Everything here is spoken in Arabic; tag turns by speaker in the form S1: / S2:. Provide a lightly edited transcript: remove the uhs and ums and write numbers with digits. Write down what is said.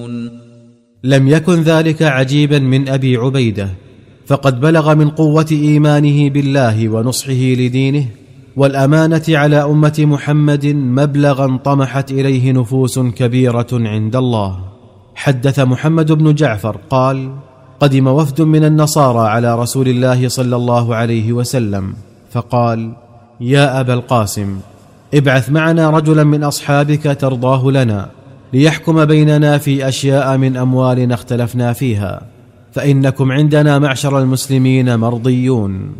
S1: لم يكن ذلك عجيبا من أبي عبيدة، فقد بلغ من قوة إيمانه بالله ونصحه لدينه والأمانة على أمة محمد مبلغا طمحت إليه نفوس كبيرة عند الله. حدث محمد بن جعفر قال: قدم وفد من النصارى على رسول الله صلى الله عليه وسلم، فقال: يا أبا القاسم، ابعث معنا رجلا من أصحابك ترضاه لنا، ليحكم بيننا في أشياء من أموالنا اختلفنا فيها، فإنكم عندنا معشر المسلمين مرضيون.